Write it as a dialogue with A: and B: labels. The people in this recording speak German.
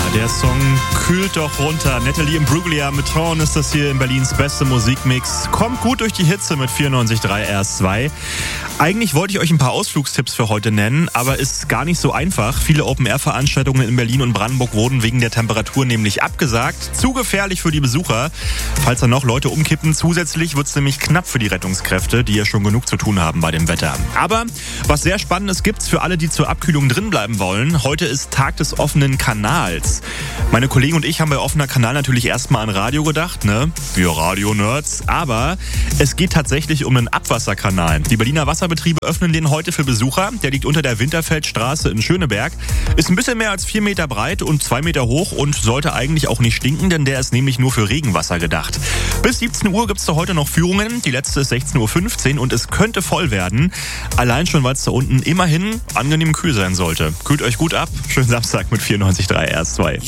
A: Der Song kühlt doch runter. Natalie Imbruglia mit Tron ist das hier in Berlins beste Musikmix. Kommt gut durch die Hitze mit 94.3 RS2. Eigentlich wollte ich euch ein paar Ausflugstipps für heute nennen, aber ist gar nicht so einfach. Viele Open-Air-Veranstaltungen in Berlin und Brandenburg wurden wegen der Temperatur nämlich abgesagt. Zu gefährlich für die Besucher. Falls da noch Leute umkippen, zusätzlich wird es nämlich knapp für die Rettungskräfte, die ja schon genug zu tun haben bei dem Wetter. Aber was sehr Spannendes gibt's für alle, die zur Abkühlung drin bleiben wollen. Heute ist Tag des offenen Kanals. Meine Kollegen und ich haben bei offener Kanal natürlich erstmal an Radio gedacht, ne? Wir Radio-Nerds. Aber es geht tatsächlich um einen Abwasserkanal. Die Berliner Wasserbetriebe öffnen den heute für Besucher. Der liegt unter der Winterfeldstraße in Schöneberg. Ist ein bisschen mehr als 4 Meter breit und 2 Meter hoch und sollte eigentlich auch nicht stinken, denn der ist nämlich nur für Regenwasser gedacht. Bis 17 Uhr gibt's da heute noch Führungen. Die letzte ist 16.15 Uhr und es könnte voll werden. Allein schon, weil es da unten immerhin angenehm kühl sein sollte. Kühlt euch gut ab. Schönen Samstag mit 94.3 RS2.